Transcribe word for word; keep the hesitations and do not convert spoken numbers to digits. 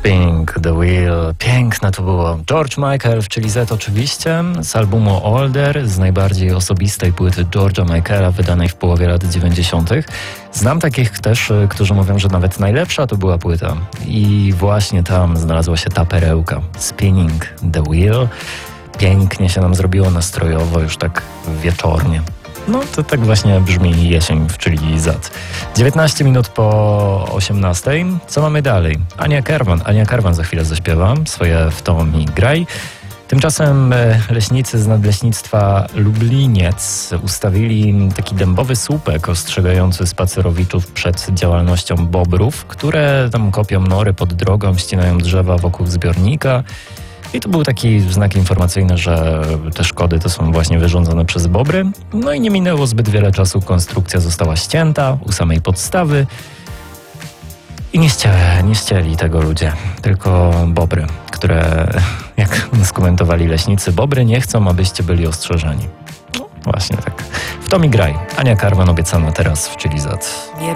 Spinning the Wheel. Piękne to było. George Michael w Chili Z oczywiście, z albumu Older, z najbardziej osobistej płyty George'a Michaela, wydanej w połowie lat dziewięćdziesiątych. Znam takich też, którzy mówią, że nawet najlepsza to była płyta. I właśnie tam znalazła się ta perełka. Spinning the Wheel. Pięknie się nam zrobiło nastrojowo, już tak wieczornie. No to tak właśnie brzmi jesień w Chili Z. dziewiętnaście minut po osiemnastej. Co mamy dalej? Ania Karwan. Ania Karwan za chwilę zaśpiewa swoje W to mi graj. Tymczasem leśnicy z Nadleśnictwa Lubliniec ustawili taki dębowy słupek ostrzegający spacerowiczów przed działalnością bobrów, które tam kopią nory pod drogą, ścinają drzewa wokół zbiornika. I to był taki znak informacyjny, że te szkody to są właśnie wyrządzone przez bobry. No i nie minęło zbyt wiele czasu, konstrukcja została ścięta u samej podstawy. I nie, ście, nie ścieli tego ludzie, tylko bobry, które, jak skomentowali leśnicy, bobry nie chcą, abyście byli ostrzeżeni. No właśnie tak. W to mi graj. Ania Karwan obiecana teraz w Chili Z. Nie